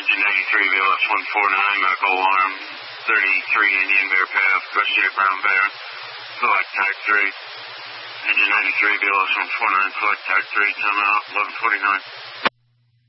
Engine 93, VLS 149, medical alarm, 33 Indian Bear Path, Questia Brown Bear, select tag 3. Engine 93, VLS 149, select tag 3, time out, 11:49.